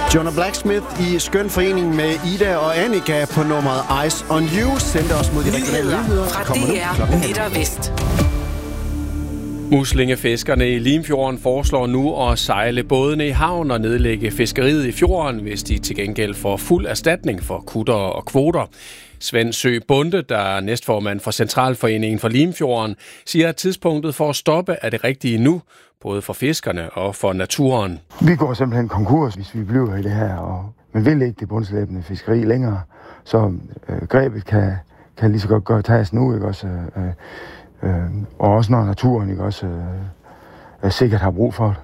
Jonah Blacksmith i skøn forening med Ida og Annika på nummeret Eyes on You sendte os mod de regionale nyheder fra DR Midt og Vest. Muslingefiskerne i Limfjorden foreslår nu at sejle bådene i havn og nedlægge fiskeriet i fjorden, hvis de til gengæld får fuld erstatning for kutter og kvoter. Svend Sø Bunde, der er næstformand for Centralforeningen for Limfjorden, siger, at tidspunktet for at stoppe er det rigtige nu, både for fiskerne og for naturen. Vi går simpelthen konkurs, hvis vi bliver i det her, og man vil ikke det bundslæbende fiskeri længere, så grebet kan lige så godt tages nu, ikke også? Og også når naturen ikke også sikkert har brug for det.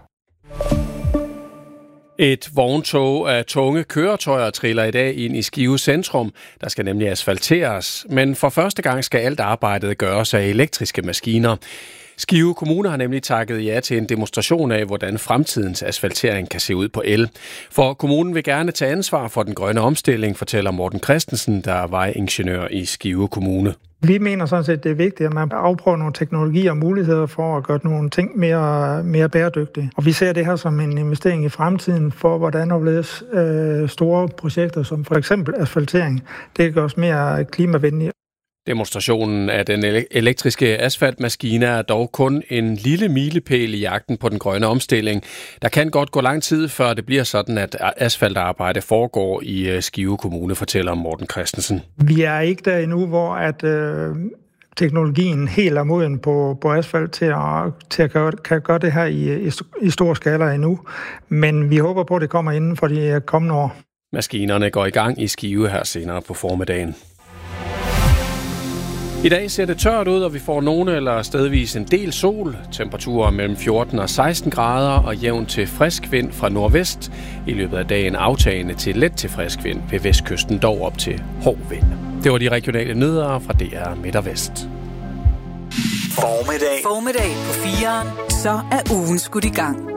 Et vogntog af tunge køretøjer triller i dag ind i Skive Centrum. Der skal nemlig asfalteres, men for første gang skal alt arbejdet gøres af elektriske maskiner. Skive Kommune har nemlig takket ja til en demonstration af, hvordan fremtidens asfaltering kan se ud på el. For kommunen vil gerne tage ansvar for den grønne omstilling, fortæller Morten Christensen, der er vejingeniør i Skive Kommune. Vi mener sådan set, det er vigtigt, at man afprøver nogle teknologier og muligheder for at gøre nogle ting mere bæredygtige. Og vi ser det her som en investering i fremtiden for, hvordan overledes store projekter, som for eksempel asfaltering, det gør os mere klimavenlige. Demonstrationen af den elektriske asfaltmaskine er dog kun en lille milepæl i jagten på den grønne omstilling. Der kan godt gå lang tid, før det bliver sådan, at asfaltarbejde foregår i Skive Kommune, fortæller Morten Christensen. Vi er ikke der endnu, hvor at teknologien helt er moden på asfalt til at gøre det her i stor skala endnu. Men vi håber på, at det kommer inden for de kommende år. Maskinerne går i gang i Skive her senere på formiddagen. I dag ser det tørt ud, og vi får nogle eller stedvis en del sol. Temperaturer mellem 14 og 16 grader og jævn til frisk vind fra nordvest. I løbet af dagen aftagende til let til frisk vind ved vestkysten, dog op til hård vind. Det var de regionale nyheder fra DR Midt og Vest. Formiddag på 4'eren, så er ugen skudt i gang.